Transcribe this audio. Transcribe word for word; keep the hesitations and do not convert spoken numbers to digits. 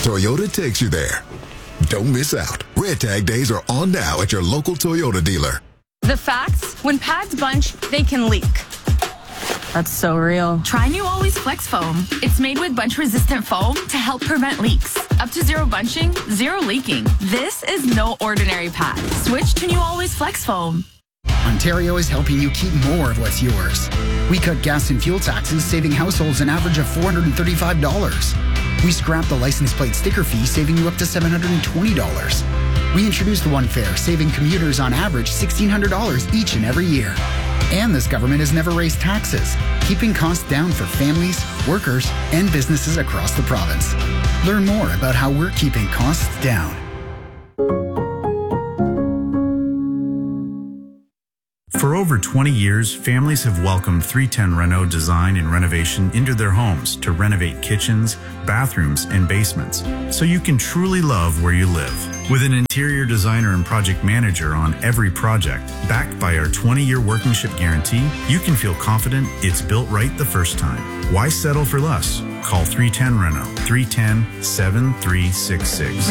Toyota takes you there. Don't miss out. Red Tag Days are on now at your local Toyota dealer. The facts, when pads bunch, they can leak. That's so real. Try new Always Flex Foam. It's made with bunch-resistant foam to help prevent leaks. Up to zero bunching, zero leaking. This is no ordinary pad. Switch to new Always Flex Foam. Ontario is helping you keep more of what's yours. We cut gas and fuel taxes, saving households an average of four hundred thirty-five dollars. We scrapped the license plate sticker fee, saving you up to seven hundred twenty dollars. We introduced One Fare, saving commuters on average one thousand six hundred dollars each and every year. And this government has never raised taxes, keeping costs down for families, workers, and businesses across the province. Learn more about how we're keeping costs down. For over twenty years, families have welcomed three ten Renault design and renovation into their homes to renovate kitchens, bathrooms, and basements, so you can truly love where you live. With an interior designer and project manager on every project, backed by our twenty-year workmanship guarantee, you can feel confident it's built right the first time. Why settle for less? Call three ten Renault, three one zero, seven three six six.